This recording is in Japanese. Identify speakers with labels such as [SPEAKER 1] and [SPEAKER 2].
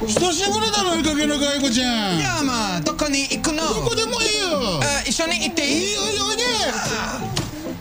[SPEAKER 1] 久しぶりだろ、いい加減な外子ちゃん。
[SPEAKER 2] いやまあどこに行くの？
[SPEAKER 1] どこでもいいよ。
[SPEAKER 2] 一緒に行っていい？
[SPEAKER 1] いいよ、いいよ、いいね。